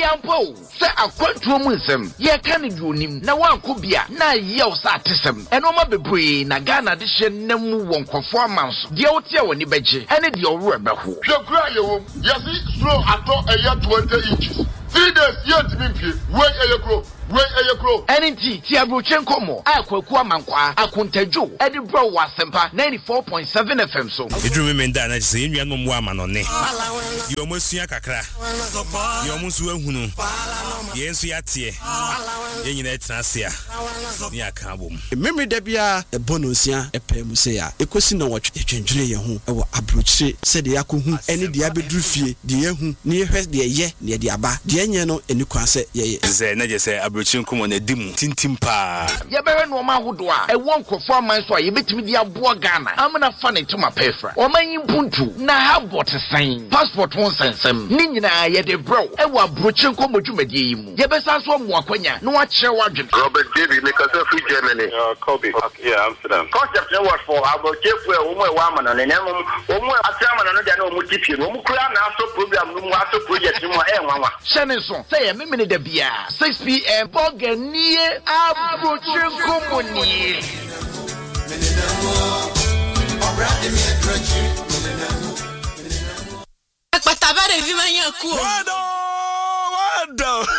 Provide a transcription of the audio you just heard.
yampo se akwantuo mu nsem ye ka ne duonim na wanko bia na yew sa atesem eno ma bebre na Ghana de hye nam wonkofo amanso de wotia woni beje ene de owro ebeho hwekura yewo yesi slow ato eya 20 inches 3 days yet me wey eyekro Enti ti abrochen komo akwaku amankwa akontajo edi bro wasempa 94.7 FM so edru me nda na se enua no mo amanone yo mosua kakra yo musu ahunu ye nso yatie ye nyina etrasia ni aka bom memre da bia ebonosia epem se ya ekosi na wotwe twendwene ye ho ewo abrochire se de yakohu ene de abedru fie de yehu ne yehwe de ye ne de aba de enye no eni kwan se ye ze na je se Chinkumo na dimu tintimpa ye bewe no ma hodo a e won krofo aman so a ye betimi di aboa Ghana amana fa ne tuma pefra o man yimpuntu na ha botesan passport won sensem ni nyina ye de bro e wa brochen ko modwumadie yi mu ye besa so mo akwanya no wa kire wadwen Robert David make us free Germany Kobe yeah Amsterdam concept what for about chefu e wo mo e wa amana ne nemu wo mo atiamana no dia na wo mo tipie no mo kura na aso program no mo aso project no e nwanwa shene so say ye memene da bia 6 p.m. Boganie abrochen komoni Akpatabare vi manyaku wado